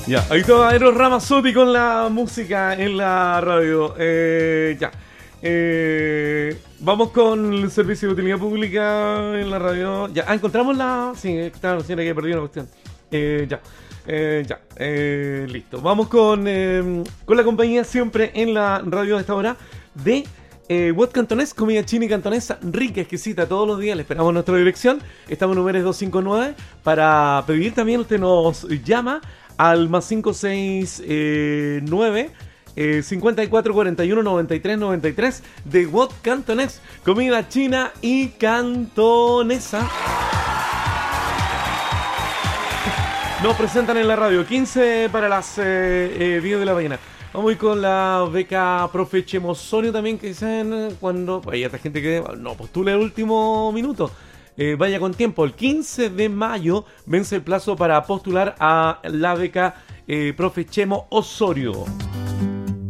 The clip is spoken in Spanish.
Ya, ahí está Eros Ramazzotti con la música en la radio. Ya. Vamos con el servicio de utilidad pública en la radio. Ya, encontramos la. Sí, claro, sí, que perdí una cuestión. Ya. Listo. Vamos con la compañía siempre en la radio de esta hora de Wok Cantonés, comida china y cantonesa rica, exquisita, todos los días. Le esperamos en nuestra dirección. Estamos en número 259. Para pedir también usted nos llama al más 569 54 41 93 93 de Wok Cantonés, comida china y cantonesa. Nos presentan en la radio 15 para las 10 de la mañana. Vamos a ir con la beca Profe Chemo Osorio también, que dicen cuando hay esta gente que no postula el último minuto. Vaya con tiempo, el 15 de mayo vence el plazo para postular a la beca Profe Chemo Osorio.